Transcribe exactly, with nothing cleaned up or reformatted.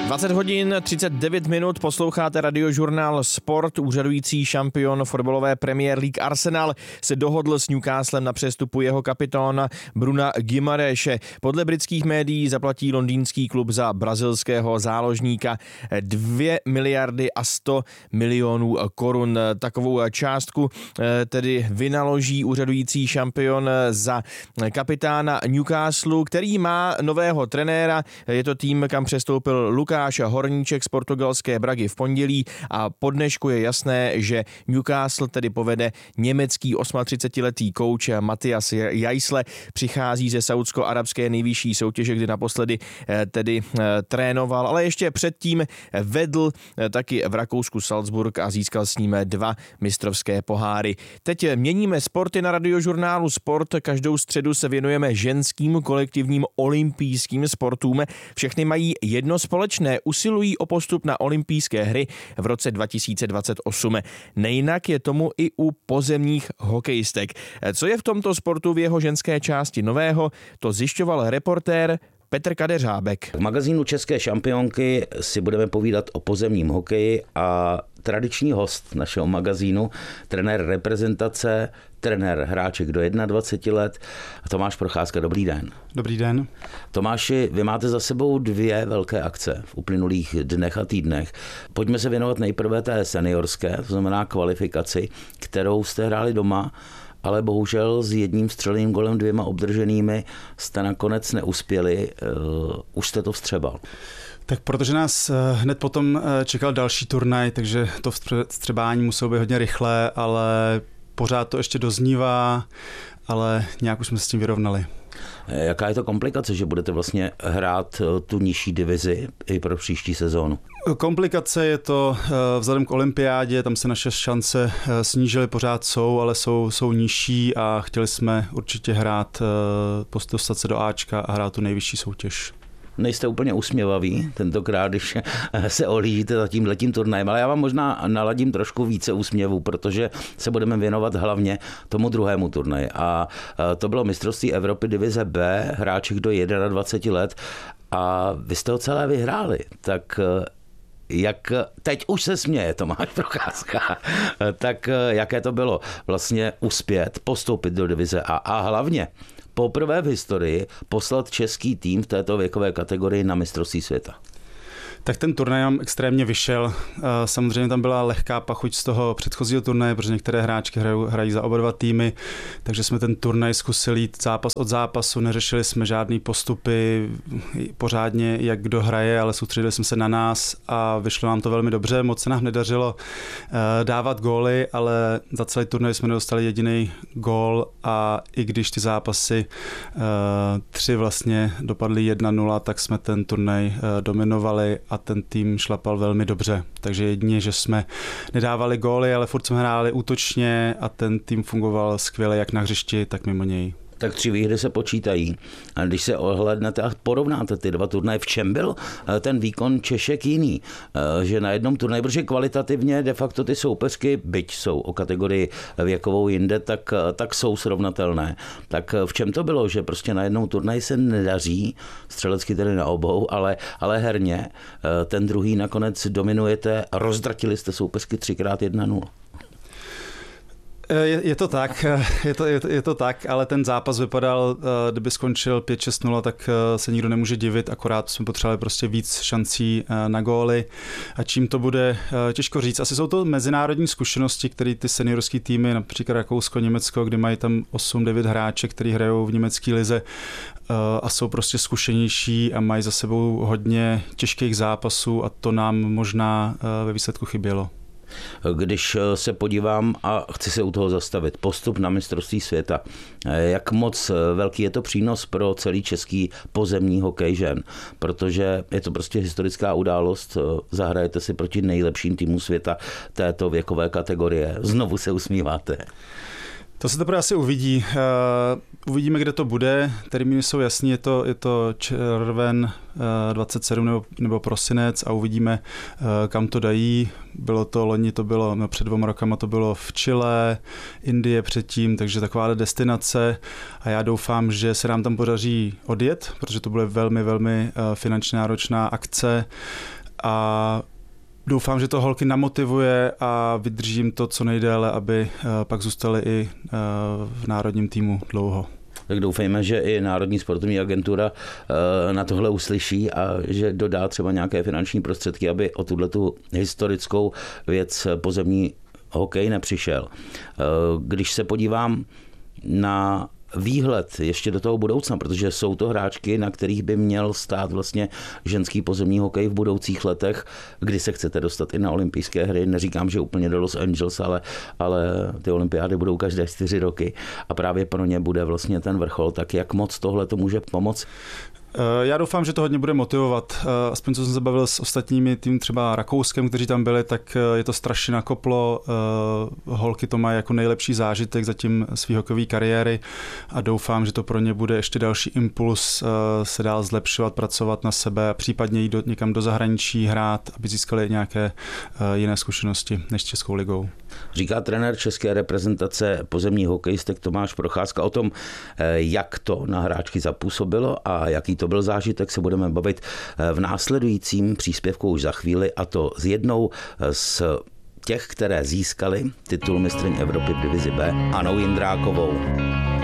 dvacet hodin třicet devět minut, posloucháte Radiožurnál Sport. Úřadující šampion fotbalové Premier League Arsenal se dohodl s Newcastlem na přestupu jeho kapitána Bruna Guimaraese. Podle britských médií zaplatí londýnský klub za brazilského záložníka dvě miliardy a sto milionů korun. Takovou částku tedy vynaloží úřadující šampion za kapitána Newcastlu, který má nového trenéra. Je to tým, kam přestoupil Lukáš Horníček z portugalské Bragy v pondělí a po dnešku je jasné, že Newcastle tedy povede německý třicetiosmiletý kouč Matthias Jaisle. Přichází ze saúdsko-arabské nejvyšší soutěže, kdy naposledy tedy trénoval, ale ještě předtím vedl taky v Rakousku Salzburg a získal s ním dva mistrovské poháry. Teď měníme sporty na Radiožurnálu Sport. Každou středu se věnujeme ženským kolektivním olympijským sportům. Všechny mají jedno společné. Usilují o postup na olympijské hry v roce dva tisíce dvacet osm. Nejinak je tomu i u pozemních hokejistek. Co je v tomto sportu v jeho ženské části nového, to zjišťoval reportér Petr Kadeřábek. V magazínu České šampionky si budeme povídat o pozemním hokeji a tradiční host našeho magazínu, trenér reprezentace, trenér hráček do dvaceti jedna let, Tomáš Procházka. Dobrý den. Dobrý den. Tomáši, vy máte za sebou dvě velké akce v uplynulých dnech a týdnech. Pojďme se věnovat nejprve té seniorské, to znamená kvalifikaci, kterou jste hráli doma, ale bohužel s jedním střeleným golem, dvěma obdrženými jste nakonec neuspěli. Uh, už jste to vstřebal. Tak protože nás hned potom čekal další turnaj, takže to vstřebání muselo být hodně rychlé, ale pořád to ještě doznívá, ale nějak už jsme s tím vyrovnali. Jaká je to komplikace, že budete vlastně hrát tu nižší divizi i pro příští sezónu? Komplikace je to vzhledem k olympiádě, tam se naše šance snížily, pořád jsou, ale jsou, jsou nižší a chtěli jsme určitě hrát, dostat se do Ačka a hrát tu nejvyšší soutěž. Nejste úplně usměvaví tentokrát, když se ohlížíte za tímhletím turnajem, ale já vám možná naladím trošku více úsměvů, protože se budeme věnovat hlavně tomu druhému turnaji. A to bylo mistrovství Evropy divize B, hráček do dvaceti jedna let a vy jste ho celé vyhráli, tak jak teď už se směje Tomáš Procházka, tak jaké to bylo vlastně uspět, postoupit do divize A a hlavně poprvé v historii poslat český tým v této věkové kategorii na mistrovství světa? Tak ten turnaj nám extrémně vyšel. Samozřejmě tam byla lehká pachuť z toho předchozího turnaje, protože některé hráčky hrají, hrají za oba dva týmy, takže jsme ten turnaj zkusili jít zápas od zápasu, neřešili jsme žádný postupy pořádně, jak kdo hraje, ale soustředili jsme se na nás a vyšlo nám to velmi dobře. Moc se nám nedařilo dávat góly, ale za celý turnaj jsme nedostali jediný gól a i když ty zápasy tři vlastně dopadly jedna nula, tak jsme ten turnaj dominovali a ten tým šlapal velmi dobře. Takže jedině, že jsme nedávali góly, ale furt jsme hráli útočně a ten tým fungoval skvěle jak na hřišti, tak mimo něj. Tak tři výhry se počítají. A když se ohlédnete a porovnáte ty dva turnaje, v čem byl ten výkon Češek jiný? Že na jednom turnaji, protože kvalitativně de facto ty soupeřky, byť jsou o kategorii věkovou jinde, tak, tak jsou srovnatelné. Tak v čem to bylo, že prostě na jednom turnaji se nedaří, střelecky tedy na obou, ale, ale herně, ten druhý nakonec dominujete, rozdratili jste soupeřky třikrát jedna nula. Je, je to tak, je to, je, to, je to tak, ale ten zápas vypadal, kdyby skončil pět šest nula, tak se nikdo nemůže divit, akorát jsme potřebovali prostě víc šancí na góly a čím to bude, těžko říct. Asi jsou to mezinárodní zkušenosti, které ty seniorské týmy, například Rakousko, Německo, kdy mají tam osm devět hráček, který hrajou v německé lize a jsou prostě zkušenější a mají za sebou hodně těžkých zápasů a to nám možná ve výsledku chybělo. Když se podívám a chci se u toho zastavit, postup na mistrovství světa, jak moc velký je to přínos pro celý český pozemní hokej žen, protože je to prostě historická událost, zahrajete si proti nejlepším týmům světa této věkové kategorie, znovu se usmíváte. To se teprve asi uvidí. Uh, uvidíme, kde to bude. Termíny jsou jasný, je to, je to červen uh, dvacet sedm nebo, nebo prosinec a uvidíme, uh, kam to dají. Bylo to loni, to bylo, no, před dvěma rokama to bylo v Chile, Indie předtím, takže taková destinace a já doufám, že se nám tam podaří odjet, protože to bude velmi, velmi uh, finančně náročná akce a doufám, že to holky namotivuje a vydržím to co nejdéle, aby pak zůstaly i v národním týmu dlouho. Tak doufejme, že i Národní sportovní agentura na tohle uslyší a že dodá třeba nějaké finanční prostředky, aby o tuhletu historickou věc pozemní hokej nepřišel. Když se podívám na výhled ještě do toho budoucna, protože jsou to hráčky, na kterých by měl stát vlastně ženský pozemní hokej v budoucích letech, kdy se chcete dostat i na olympijské hry. Neříkám, že úplně do Los Angeles, ale, ale ty olympiády budou každé čtyři roky a právě pro ně bude vlastně ten vrchol. Tak jak moc tohle to může pomoct? Já doufám, že to hodně bude motivovat. Aspoň co jsem se bavil s ostatními tým třeba Rakouskem, kteří tam byli, tak je to strašně nakoplo. Holky to mají jako nejlepší zážitek zatím své hokejové kariéry a doufám, že to pro ně bude ještě další impuls se dál zlepšovat, pracovat na sebe a případně jít do, někam do zahraničí hrát, aby získali nějaké jiné zkušenosti než s Českou ligou. Říká trenér české reprezentace pozemní hokejistek Tomáš Procházka. O tom, jak to na hráčky zapůsobilo a jaký to byl zážitek, se budeme bavit v následujícím příspěvku už za chvíli, a to s jednou z těch, které získaly titul mistryň Evropy v divizi B, Anou Jindrákovou.